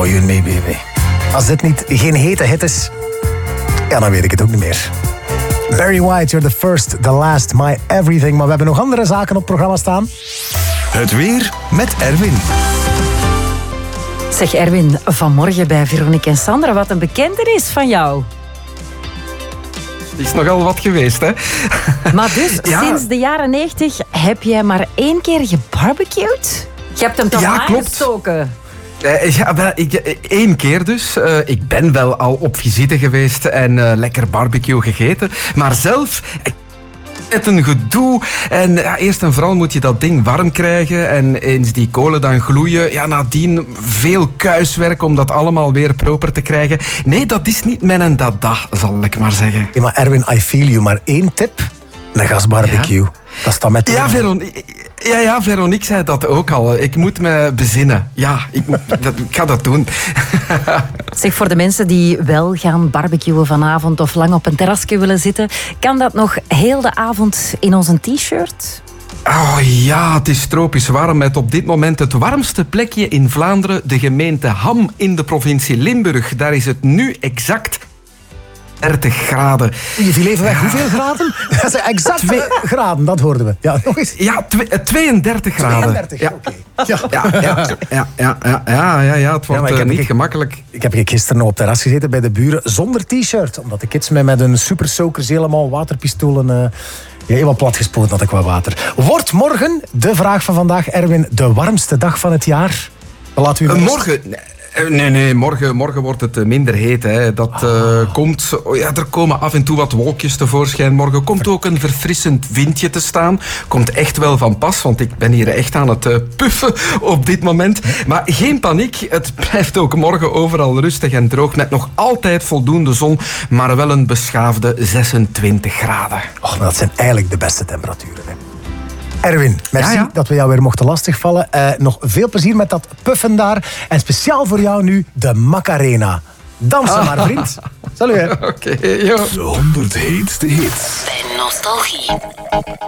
Oh, you and me, baby. Als dit geen hete hit is, ja, dan weet ik het ook niet meer. Barry White, you're the first, the last, my everything. Maar we hebben nog andere zaken op het programma staan. Het weer met Erwin. Zeg Erwin, vanmorgen bij Veronique en Sandra, wat een bekentenis van jou. Het is nogal wat geweest, hè? Maar dus, sinds de jaren 90 heb jij maar 1 keer gebarbecued? Je hebt hem toch aangestoken? Ja, 1 keer dus. Ik ben wel al op visite geweest en lekker barbecue gegeten. Maar zelf... Het een gedoe. En eerst en vooral moet je dat ding warm krijgen. En eens die kolen dan gloeien. Ja, nadien veel kuiswerk om dat allemaal weer proper te krijgen. Nee, dat is niet mijn dada, zal ik maar zeggen. Ja, maar Erwin, I feel you. Maar 1 tip. Een gasbarbecue. Ja. Dat staat met... Ja, Veronique zei dat ook al. Ik moet me bezinnen. Ja, ik ga dat doen. Zeg, voor de mensen die wel gaan barbecuen vanavond of lang op een terrasje willen zitten, kan dat nog heel de avond in onze t-shirt? Oh ja, het is tropisch warm met op dit moment het warmste plekje in Vlaanderen, de gemeente Ham in de provincie Limburg. Daar is het nu exact 30 graden. Je viel even weg. Hoeveel graden? Dat zijn exact 2 graden, dat hoorden we. Ja, nog eens. Ja, 32 graden. 32, ja. Oké. Ja, het wordt niet gemakkelijk. Ik heb gisteren nog op terras gezeten bij de buren zonder t-shirt. Omdat de kids mij met hun supersoakers helemaal waterpistolen... helemaal platgespoten had ik wat water. Wordt morgen, de vraag van vandaag, Erwin, de warmste dag van het jaar? Laten we morgen... Nee, morgen wordt het minder heet. Hè. Dat komt... er komen af en toe wat wolkjes tevoorschijn. Morgen komt ook een verfrissend windje te staan. Komt echt wel van pas, want ik ben hier echt aan het puffen op dit moment. Maar geen paniek. Het blijft ook morgen overal rustig en droog. Met nog altijd voldoende zon, maar wel een beschaafde 26 graden. Och, maar dat zijn eigenlijk de beste temperaturen, hè. Erwin, merci dat we jou weer mochten lastigvallen. Nog veel plezier met dat puffen daar. En speciaal voor jou nu de Macarena. Dansen maar, vriend. Salut. Oké, joh. De 100 heetste hits. Bij Nostalgie.